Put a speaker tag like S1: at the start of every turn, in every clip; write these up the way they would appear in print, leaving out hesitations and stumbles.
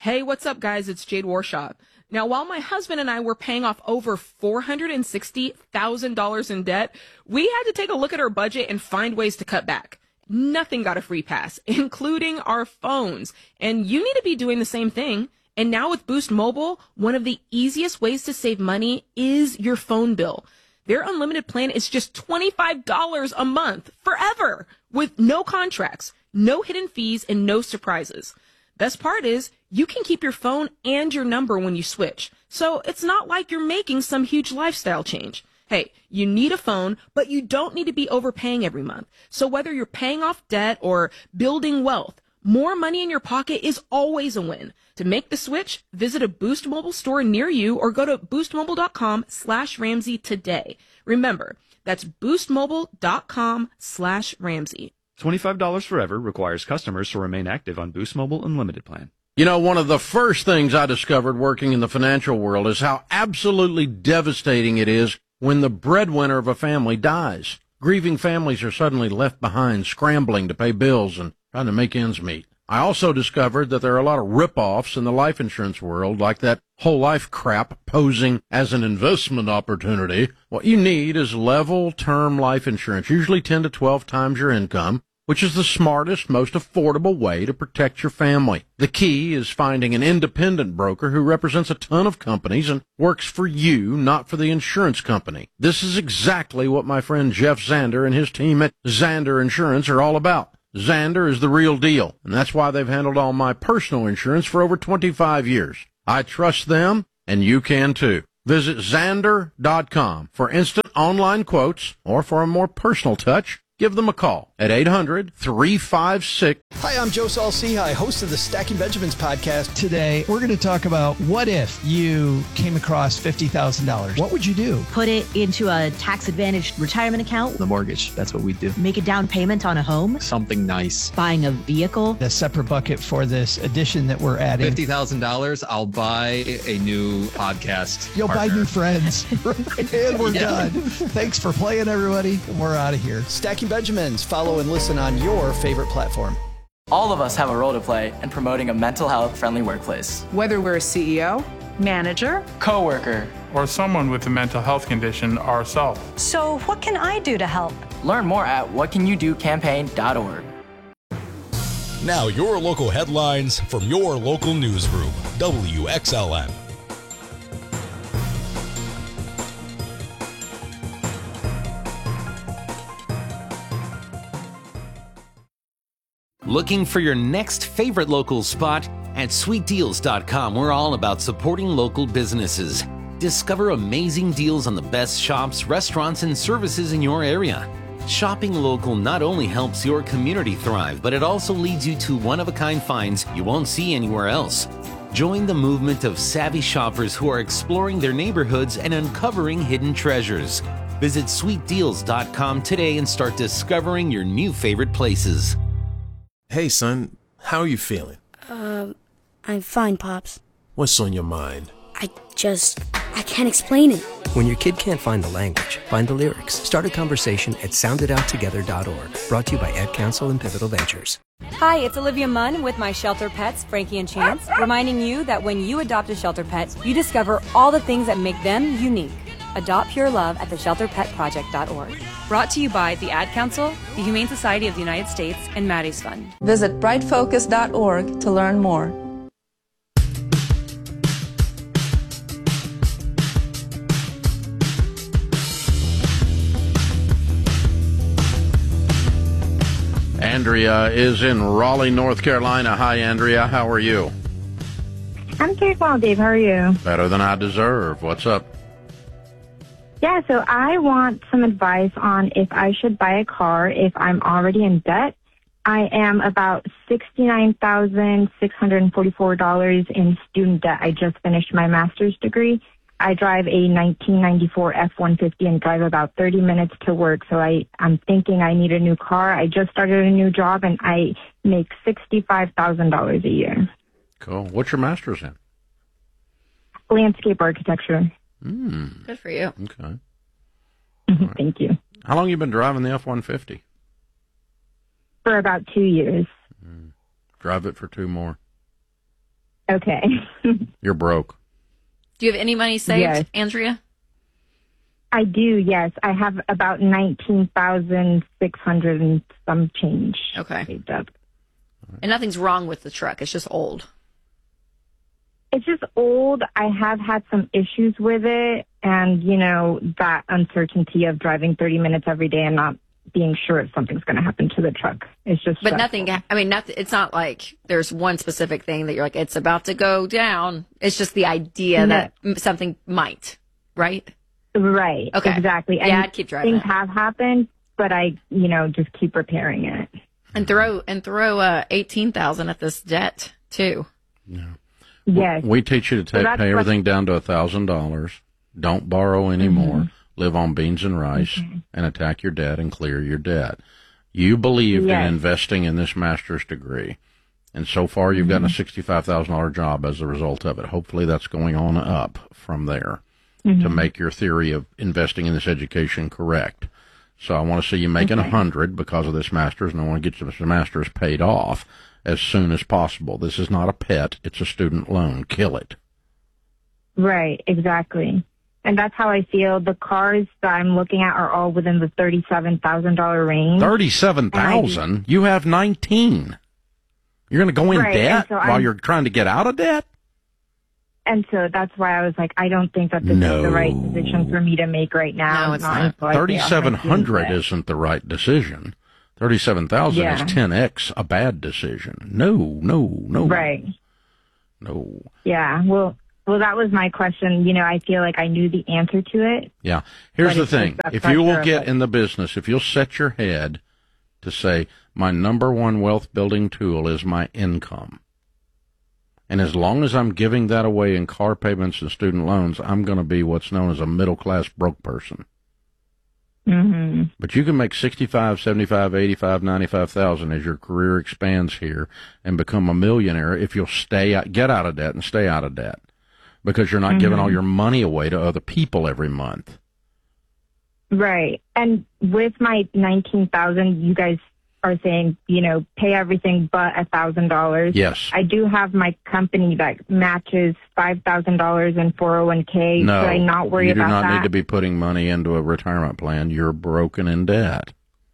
S1: Hey, what's up, guys? It's Jade Warshaw. Now, while my husband and I were paying off over $460,000 in debt, we had to take a look at our budget and find ways to cut back. Nothing got a free pass, including our phones. And you need to be doing the same thing. And now with Boost Mobile, one of the easiest ways to save money is your phone bill. Their unlimited plan is just $25 a month forever with no contracts, no hidden fees, and no surprises. Best part is you can keep your phone and your number when you switch. So it's not like you're making some huge lifestyle change. Hey, you need a phone, but you don't need to be overpaying every month. So whether you're paying off debt or building wealth, more money in your pocket is always a win. To make the switch, visit a Boost Mobile store near you or go to boostmobile.com/Ramsey today. Remember, that's boostmobile.com/Ramsey.
S2: $25 forever requires customers to remain active on Boost Mobile Unlimited plan.
S3: You know, one of the first things I discovered working in the financial world is how absolutely devastating it is when the breadwinner of a family dies. Grieving families are suddenly left behind, scrambling to pay bills and trying to make ends meet. I also discovered that there are a lot of rip-offs in the life insurance world, like that whole life crap posing as an investment opportunity. What you need is level term life insurance, usually 10 to 12 times your income, which is the smartest, most affordable way to protect your family. The key is finding an independent broker who represents a ton of companies and works for you, not for the insurance company. This is exactly what my friend Jeff Zander and his team at Zander Insurance are all about. Zander is the real deal, and that's why they've handled all my personal insurance for over 25 years. I trust them, and you can too. Visit Zander.com for instant online quotes, or for a more personal touch, give them a call at 800-356.
S4: Hi, I'm Joe Saul-Sehy, host of the Stacking Benjamins podcast.
S5: Today, we're going to talk about what if you came across $50,000? What would you do?
S6: Put it into a tax-advantaged retirement account.
S7: The mortgage, that's what we do.
S6: Make a down payment on a home.
S7: Something nice.
S6: Buying a vehicle.
S5: A separate bucket for this addition that we're adding.
S7: $50,000, I'll buy a new podcast
S5: You'll
S7: partner.
S5: buy new friends. And we're done. Thanks for playing, everybody. We're out of here.
S4: Stacking Benjamins. Follow and listen on your favorite platform.
S8: All of us have a role to play in promoting a mental health friendly workplace.
S9: Whether we're a CEO, manager,
S8: coworker,
S10: or someone with a mental health condition ourselves.
S11: So what can I do to help?
S8: Learn more at whatcanyoudocampaign.org.
S12: Now your local headlines from your local newsroom, WXLN.
S13: Looking for your next favorite local spot? At sweetdeals.com, we're all about supporting local businesses. Discover amazing deals on the best shops, restaurants, and services in your area. Shopping local not only helps your community thrive, but it also leads you to one-of-a-kind finds you won't see anywhere else. Join the movement of savvy shoppers who are exploring their neighborhoods and uncovering hidden treasures. Visit sweetdeals.com today and start discovering your new favorite places.
S14: Hey, son, how are you feeling?
S15: I'm fine, Pops.
S14: What's on your mind?
S15: I can't explain it.
S16: When your kid can't find the language, find the lyrics. Start a conversation at sounditout.together.org. Brought to you by Ad Council and Pivotal Ventures.
S17: Hi, it's Olivia Munn with my shelter pets, Frankie and Chance, reminding you that when you adopt a shelter pet, you discover all the things that make them unique. Adopt Pure Love at theshelterpetproject.org. Brought to you by the Ad Council, the Humane Society of the United States, and Maddie's Fund.
S18: Visit brightfocus.org to learn more.
S3: Andrea is in Raleigh, North Carolina. Hi, Andrea. How are you?
S19: I'm doing well, Dave. How are you?
S3: Better than I deserve. What's up?
S19: Yeah, so I want some advice on if I should buy a car if I'm already in debt. I am about $69,644 in student debt. I just finished my master's degree. I drive a 1994 F-150 and drive about 30 minutes to work, so I'm thinking I need a new car. I just started a new job, and I make $65,000 a year.
S3: Cool. What's your master's in?
S19: Landscape architecture.
S20: Good for you.
S3: Okay.
S19: Right. Thank you.
S3: How long you been driving the F-150?
S19: For about 2 years.
S3: Drive it for 2 more.
S19: Okay.
S3: You're broke.
S20: Do you have any money saved,
S19: Yes.
S20: Andrea?
S19: I do, yes. I have about 19,600 and some change.
S20: Okay.
S19: Saved up.
S20: And nothing's wrong with the truck. It's just old.
S19: It's just old. I have had some issues with it, and, that uncertainty of driving 30 minutes every day and not being sure if something's going to happen to the truck. It's just
S20: But
S19: stressful.
S20: nothing, it's not like there's one specific thing that you're like, it's about to go down. It's just the idea that something might, right?
S19: Right.
S20: Okay.
S19: Exactly. And
S20: I'd keep driving
S19: things
S20: it.
S19: have happened, but I, just keep repairing it.
S20: And throw 18,000 at this debt too.
S19: Yes.
S3: We teach you to
S19: So that's
S3: pay everything down to $1,000. Don't borrow anymore. Live on beans and rice and attack your debt and clear your debt. You believed in investing in this master's degree. And so far you've gotten a $65,000 job as a result of it. Hopefully that's going on up from there to make your theory of investing in this education correct. So I want to see you making 100 because of this master's, and I want to get this master's paid off as soon as possible. This is not a pet. It's a student loan. Kill it.
S19: Right. Exactly. And that's how I feel. The cars that I'm looking at are all within the $37,000 range.
S3: $37,000? You have 19. You're going to go in debt while you're trying to get out of debt?
S19: And so that's why I was like, I don't think that this is the right decision for me to make right now.
S20: No, it's not.
S3: $3,700 isn't the right decision. $37,000
S19: Yeah.
S3: is 10x a bad decision. No.
S19: Right.
S3: No.
S19: Yeah. Well, that was my question. I feel like I knew the answer to it.
S3: Yeah. Here's
S19: But
S3: the
S19: it's
S3: thing.
S19: just that
S3: If you will
S19: pressure
S3: get
S19: of
S3: in the business, if you'll set your head to say, my number one wealth building tool is my income. And as long as I'm giving that away in car payments and student loans, I'm going to be what's known as a middle-class broke person.
S19: Mm-hmm.
S3: But you can make 65, 75, 85, 95,000 as your career expands here and become a millionaire if you'll get out of debt and stay out of debt. Because you're not giving all your money away to other people every month.
S19: Right. And with my 19,000, you guys are saying, pay everything but $1,000.
S3: Yes.
S19: I do have my company that matches $5,000 in 401k.
S3: No,
S19: Should I not worry
S3: you do
S19: about
S3: not
S19: that?
S3: need to be putting money into a retirement plan. You're broken in debt.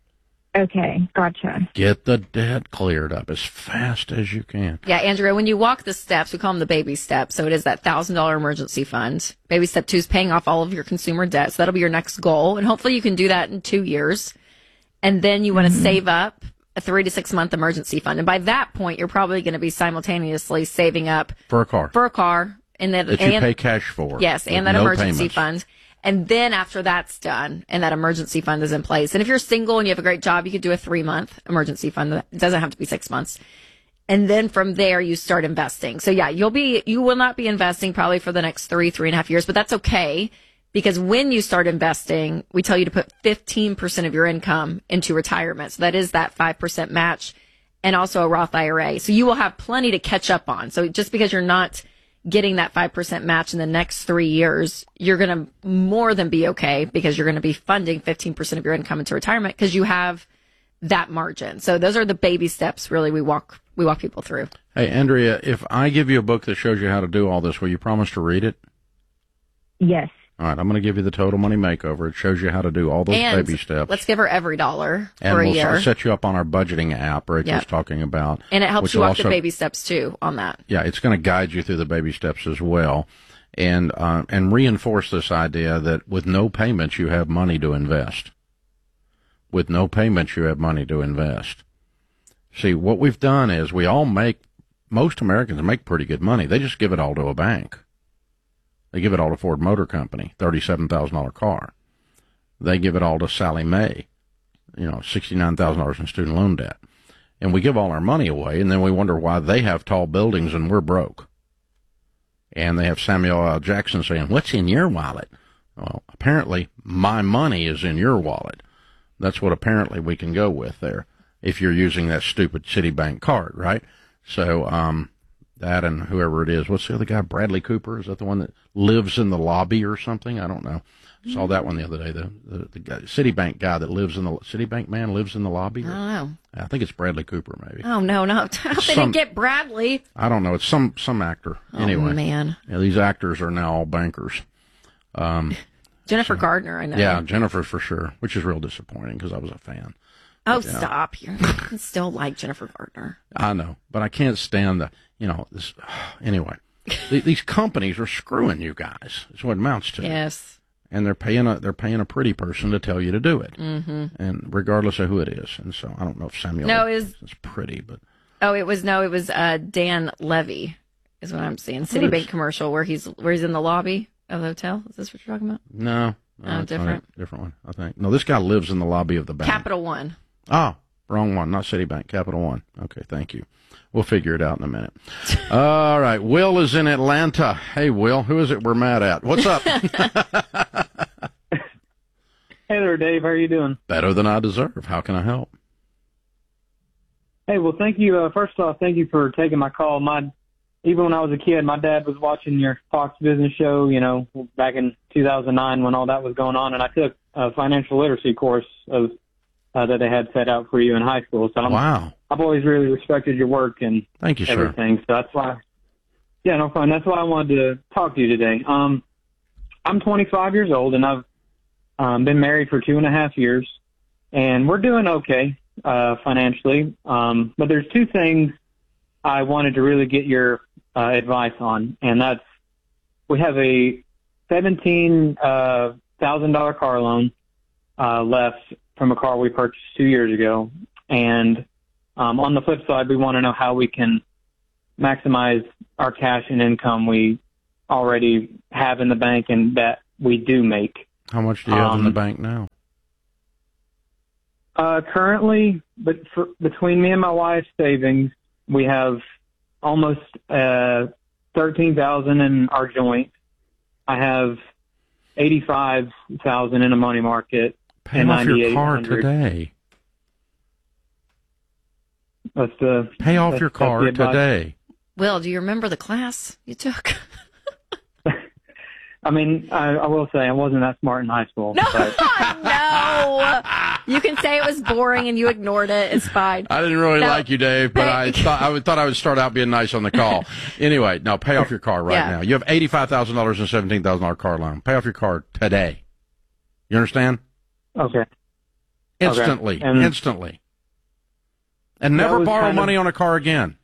S19: Okay, gotcha.
S3: Get the debt cleared up as fast as you can.
S20: Yeah, Andrea, when you walk the steps, we call them the baby steps. So it is that $1,000 emergency fund. Baby step 2 is paying off all of your consumer debt. So that'll be your next goal. And hopefully you can do that in 2 years. And then you want to save up a 3 to 6 month emergency fund. And by that point, you're probably going to be simultaneously saving up
S3: For a car.
S20: And that
S3: you pay cash for.
S20: Yes, and that emergency fund. And then after that's done and that emergency fund is in place. And if you're single and you have a great job, you could do a 3-month emergency fund. It doesn't have to be 6 months. And then from there, you start investing. So yeah, you will not be investing probably for the next 3.5 years, but that's okay. Because when you start investing, we tell you to put 15% of your income into retirement. So that is that 5% match and also a Roth IRA. So you will have plenty to catch up on. So just because you're not getting that 5% match in the next 3 years, you're going to more than be okay because you're going to be funding 15% of your income into retirement because you have that margin. So those are the baby steps really we walk people through.
S3: Hey, Andrea, if I give you a book that shows you how to do all this, will you promise to read it?
S19: Yes.
S3: All right, I'm going to give you the Total Money Makeover. It shows you how to do all those
S20: And
S3: baby steps.
S20: Let's give her every dollar
S3: and
S20: for a
S3: we'll
S20: year.
S3: set you up on our budgeting app Rachel's talking about.
S20: And it helps
S3: which
S20: you
S3: will
S20: walk the baby steps too on that.
S3: Yeah, it's going to guide you through the baby steps as well. And reinforce this idea that with no payments, you have money to invest. With no payments, you have money to invest. See, what we've done is most Americans make pretty good money. They just give it all to a bank. They give it all to Ford Motor Company, $37,000 car. They give it all to Sallie Mae, $69,000 in student loan debt. And we give all our money away, and then we wonder why they have tall buildings and we're broke. And they have Samuel L. Jackson saying, "What's in your wallet?" Well, apparently my money is in your wallet. That's what apparently we can go with there if you're using that stupid Citibank card, right? So, that and whoever it is. What's the other guy? Bradley Cooper? Is that the one that lives in the lobby or something? I don't know. Saw that one the other day. The guy, Citibank guy that lives in the Citibank man lives in the lobby.
S20: I don't know.
S3: I think it's Bradley Cooper, maybe.
S20: Oh no, they didn't get Bradley.
S3: I don't know. It's some actor. Anyway,
S20: oh man.
S3: Yeah, these actors are now all bankers.
S20: Jennifer Gardner, I know.
S3: Yeah, Jennifer for sure, which is real disappointing because I was a fan.
S20: Oh, but, stop! You still like Jennifer Gardner.
S3: I know, but I can't stand this. Anyway, these companies are screwing you guys. That's what it amounts to.
S20: Yes.
S3: And they're paying a pretty person to tell you to do it, and regardless of who it is. And so I don't know if Samuel is pretty, but
S20: it was Dan Levy is what I'm seeing. Citibank commercial where he's in the lobby of the hotel. Is this what you're talking about?
S3: No,
S20: different
S3: one. I think no. This guy lives in the lobby of the bank.
S20: Capital One.
S3: Oh, wrong one. Not Citibank. Capital One. Okay, thank you. We'll figure it out in a minute. All right. Will is in Atlanta. Hey, Will. Who is it we're mad at? What's up?
S21: Hey there, Dave. How are you doing?
S3: Better than I deserve. How can I help?
S21: Hey, well, thank you. First off, thank you for taking my call. Even when I was a kid, my dad was watching your Fox Business show, back in 2009 when all that was going on, and I took a financial literacy course that they had set out for you in high school. So
S3: wow.
S21: I've always really respected your work and
S3: thank you,
S21: everything.
S3: Sir.
S21: So that's why. Yeah, no problem. That's why I wanted to talk to you today. I'm 25 years old, and I've been married for 2.5 years, and we're doing okay financially. But there's two things I wanted to really get your advice on, and that's we have a $17,000 car loan left from a car we purchased 2 years ago, and on the flip side, we want to know how we can maximize our cash and income we already have in the bank and that we do make.
S3: How much do you have in the bank now?
S21: Currently, between me and my wife's savings, we have almost $13,000 in our joint. I have $85,000 in a money market.
S3: Pay off your car today. Pay off your car today.
S20: Will, do you remember the class you took?
S21: I mean, I will say I wasn't that smart in high school.
S20: No, no. You can say it was boring and you ignored it. It's fine.
S3: I didn't really like you, Dave, but I thought I would start out being nice on the call. Anyway, no, pay off your car right now. You have $85,000 and $17,000 car loan. Pay off your car today. You understand?
S21: Okay.
S3: Instantly.
S21: Okay.
S3: Instantly. And never borrow money on a car again.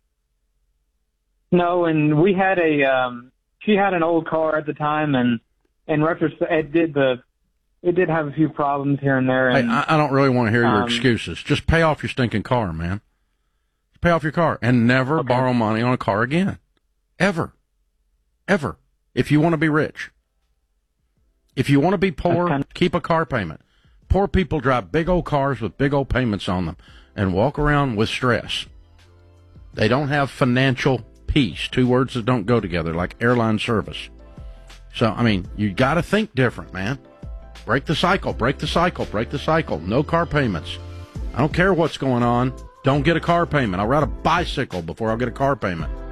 S21: No, and we had she had an old car at the time, and in retrospect, it did have a few problems here and there. And,
S3: hey, I don't really want to hear your excuses. Just pay off your stinking car, man. Pay off your car and never borrow money on a car again. Ever. Ever. If you want to be rich. If you want to be poor, keep a car payment. Poor people drive big old cars with big old payments on them and walk around with stress. They don't have financial peace, two words that don't go together, like airline service. So, I mean, you got to think different, man. Break the cycle, break the cycle, break the cycle. No car payments. I don't care what's going on. Don't get a car payment. I'll ride a bicycle before I'll get a car payment.